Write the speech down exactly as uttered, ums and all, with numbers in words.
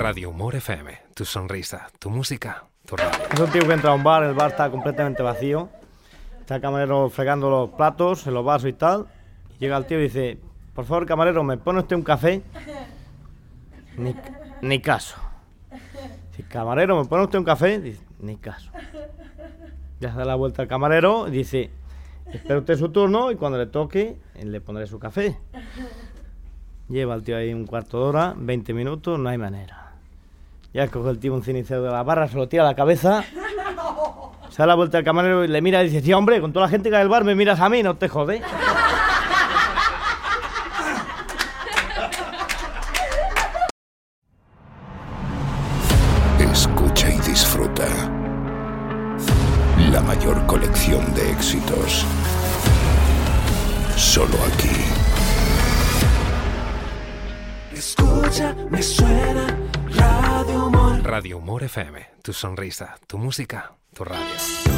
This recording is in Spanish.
Radio Humor F M, tu sonrisa, tu música, tu radio. Es un tío que entra a un bar, el bar está completamente vacío. Está el camarero fregando los platos, en los vasos y tal. Y llega el tío y dice: por favor, camarero, ¿me pone usted un café? Ni, ni caso. Dice: camarero, ¿me pone usted un café? Dice: ni caso. Ya se da la vuelta al camarero y dice: espera usted su turno y cuando le toque, le pondré su café. Lleva el tío ahí un cuarto de hora, veinte minutos, no hay manera. Ya coge el tío un cenicero de la barra, se lo tira a la cabeza, se da la vuelta al camarero y le mira y dice: sí, hombre, con toda la gente que hay del bar me miras a mí, no te jode. Escucha y disfruta. La mayor colección de éxitos. Solo aquí. Escucha, me suena Radio Humor. Radio Humor F M, tu sonrisa, tu música, tu radio.